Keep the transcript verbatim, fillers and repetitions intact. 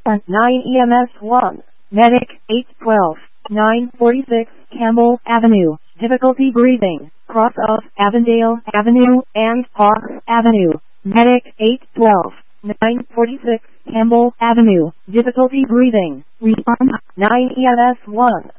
nine E M S one. Medic, eight twelve. nine forty-six, Campbell Avenue. Difficulty breathing. Cross of Avondale Avenue and Hawks Avenue. Medic, eight twelve. nine forty-six, Campbell Avenue. Difficulty breathing. Respond, nine E M S one.